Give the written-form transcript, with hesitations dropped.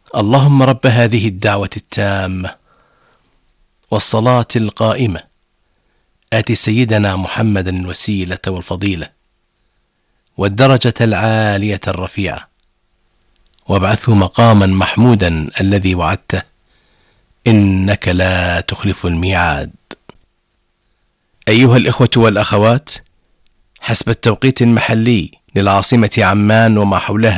اللهم رب هذه الدعوة التامة والصلاة القائمة آت سيدنا محمدا الوسيلة والفضيلة والدرجة العالية الرفيعة وابعثه مقاما محمودا الذي وعدته إنك لا تخلف الميعاد. أيها الإخوة والأخوات، حسب التوقيت المحلي للعاصمة عمان وما حولها